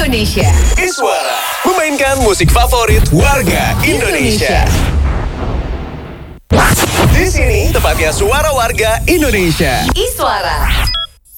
Indonesia. Iswara memainkan musik favorit warga Indonesia. Di sini tempatnya suara warga Indonesia. Iswara.